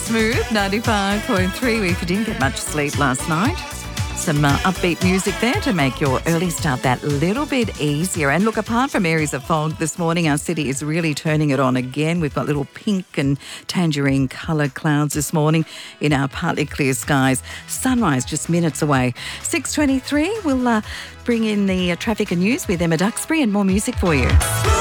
Smooth 95.3. If you didn't get much sleep last night, some upbeat music there to make your early start that little bit easier. And look, apart from areas of fog this morning, our city is really turning it on again. We've got little pink and tangerine coloured clouds this morning in our partly clear skies. Sunrise just minutes away. 6:23, we'll bring in the traffic and news with Emma Duxbury and more music for you.